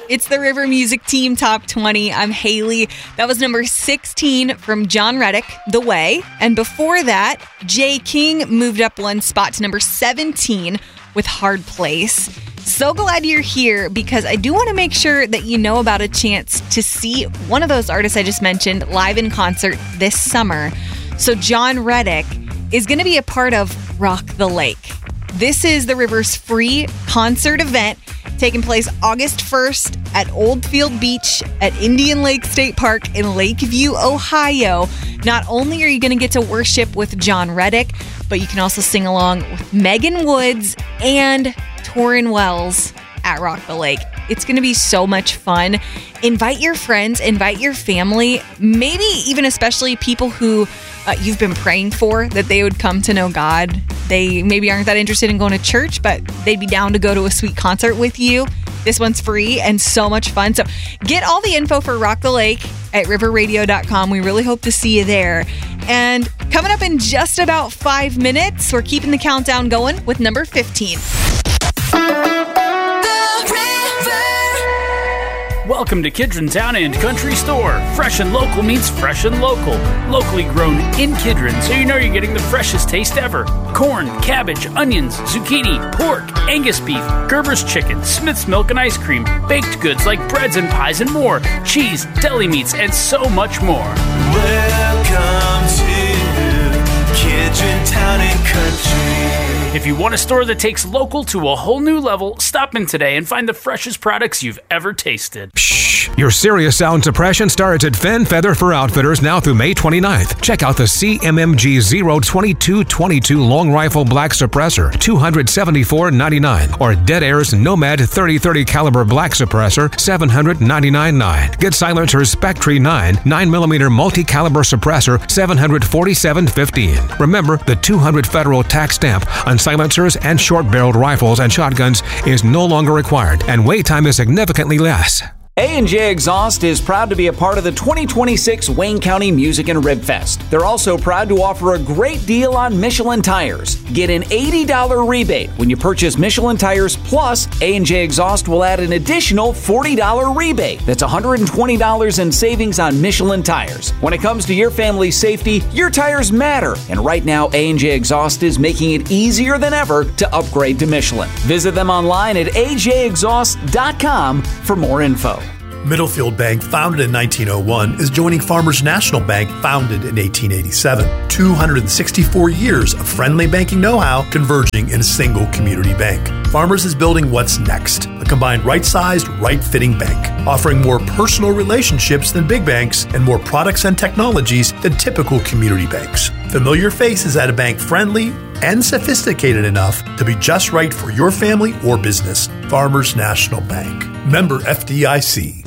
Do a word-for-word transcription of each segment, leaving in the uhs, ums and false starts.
It's the River Music Team Top twenty. I'm Haley. That was number sixteen from John Reddick, The Way. And before that, Jay King moved up one spot to number seventeen with Hard Place. So glad you're here because I do want to make sure that you know about a chance to see one of those artists I just mentioned live in concert this summer. So John Reddick is going to be a part of Rock the Lake. This is the River's free concert event taking place August first at Oldfield Beach at Indian Lake State Park in Lakeview, Ohio. Not only are you going to get to worship with John Reddick, but you can also sing along with Megan Woods and Torrin Wells at Rock the Lake. It's going to be so much fun. Invite your friends, invite your family, maybe even especially people who uh, you've been praying for that they would come to know God. They maybe aren't that interested in going to church, but they'd be down to go to a sweet concert with you. This one's free and so much fun. So get all the info for Rock the Lake at river radio dot com. We really hope to see you there. And coming up in just about five minutes, we're keeping the countdown going with number fifteen. Welcome to Kidron Town and Country Store. Fresh and local means fresh and local. Locally grown in Kidron, so you know you're getting the freshest taste ever. Corn, cabbage, onions, zucchini, pork, Angus beef, Gerber's chicken, Smith's milk and ice cream, baked goods like breads and pies and more, cheese, deli meats, and so much more. Welcome to Kidron Town and Country. If you want a store that takes local to a whole new level, stop in today and find the freshest products you've ever tasted. Shh! Your serious sound suppression starts at Fen Feather for Outfitters now through May twenty-ninth. Check out the C M M G zero twenty-two twenty-two Long Rifle Black Suppressor, two hundred seventy-four ninety-nine, or Dead Air's Nomad thirty thirty Caliber Black Suppressor, seven hundred ninety-nine nine. Get Silencer's Spectre nine nine millimeter Multi-Caliber Suppressor, seven hundred forty-seven fifteen. Remember, the two hundred federal tax stamp on silencers and short-barreled rifles and shotguns is no longer required, and wait time is significantly less. A and J Exhaust is proud to be a part of the twenty twenty-six Wayne County Music and Rib Fest. They're also proud to offer a great deal on Michelin tires. Get an eighty dollars rebate when you purchase Michelin tires, plus A and J Exhaust will add an additional forty dollars rebate. That's one hundred twenty dollars in savings on Michelin tires. When it comes to your family's safety, your tires matter. And right now, A and J Exhaust is making it easier than ever to upgrade to Michelin. Visit them online at a j exhaust dot com for more info. Middlefield Bank, founded in nineteen oh one, is joining Farmers National Bank, founded in eighteen eighty-seven. two hundred sixty-four years of friendly banking know-how converging in a single community bank. Farmers is building what's next, a combined right-sized, right-fitting bank, offering more personal relationships than big banks and more products and technologies than typical community banks. Familiar faces at a bank friendly and sophisticated enough to be just right for your family or business. Farmers National Bank. Member F D I C.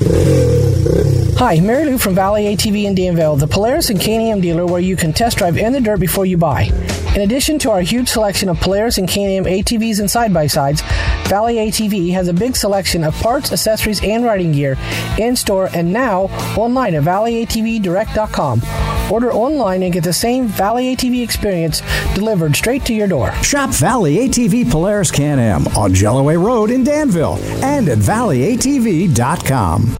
Hi, Mary Lou from Valley A T V in Danville, the Polaris and K and M dealer where you can test drive in the dirt before you buy. In addition to our huge selection of Polaris and K and M A T Vs and side-by-sides, Valley A T V has a big selection of parts, accessories, and riding gear in-store and now online at valley a t v direct dot com. Order online and get the same Valley A T V experience delivered straight to your door. Shop Valley A T V Polaris K and M on Jelloway Road in Danville and at valley a t v dot com.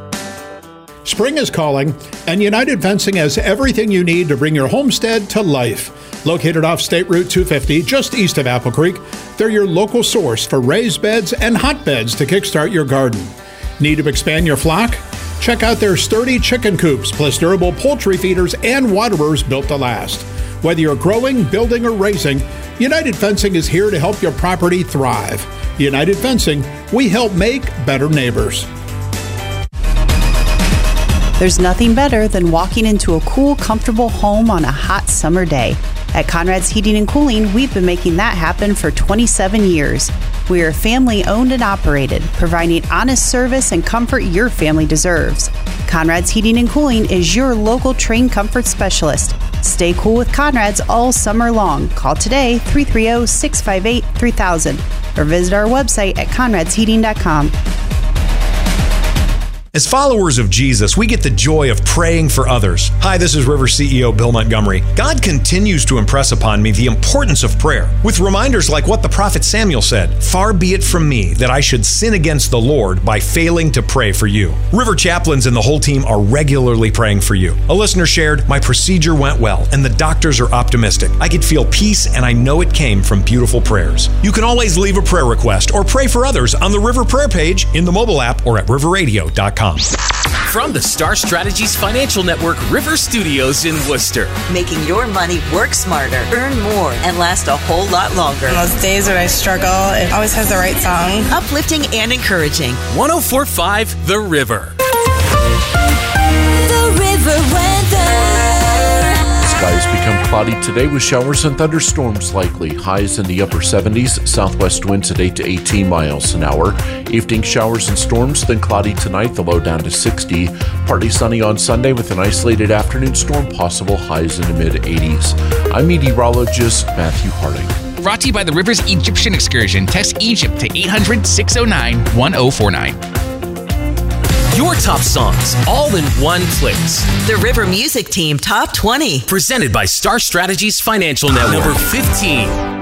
Spring is calling, and United Fencing has everything you need to bring your homestead to life. Located off State Route two fifty, just east of Apple Creek, they're your local source for raised beds and hotbeds to kickstart your garden. Need to expand your flock? Check out their sturdy chicken coops, plus durable poultry feeders and waterers built to last. Whether you're growing, building, or raising, United Fencing is here to help your property thrive. United Fencing, we help make better neighbors. There's nothing better than walking into a cool, comfortable home on a hot summer day. At Conrad's Heating and Cooling, we've been making that happen for twenty-seven years. We are family owned and operated, providing honest service and comfort your family deserves. Conrad's Heating and Cooling is your local trained comfort specialist. Stay cool with Conrad's all summer long. Call today, three three zero, six five eight, three thousand, or visit our website at conrads heating dot com. As followers of Jesus, we get the joy of praying for others. Hi, this is River C E O Bill Montgomery. God continues to impress upon me the importance of prayer, with reminders like what the prophet Samuel said, "Far be it from me that I should sin against the Lord by failing to pray for you." River chaplains and the whole team are regularly praying for you. A listener shared, "My procedure went well, and the doctors are optimistic. I could feel peace, and I know it came from beautiful prayers." You can always leave a prayer request or pray for others on the River Prayer page, in the mobile app, or at river radio dot com. From the Star Strategies Financial Network River Studios in Worcester. Making your money work smarter, earn more, and last a whole lot longer. On those days when I struggle, it always has the right song. Uplifting and encouraging. one oh four point five The River. The River weather. Skies become cloudy today with showers and thunderstorms likely. Highs in the upper seventies, southwest winds at eight to eighteen miles an hour. Evening showers and storms, then cloudy tonight, the low down to sixty. Partly sunny on Sunday with an isolated afternoon storm possible, highs in the mid-eighties. I'm meteorologist Matthew Harding. Brought to you by the Rivers Egyptian Excursion. Text Egypt to eight hundred, six oh nine, one oh four nine. Your top songs, all in one place. The River Music Team Top twenty. Presented by Star Strategies Financial Network. Number fifteen.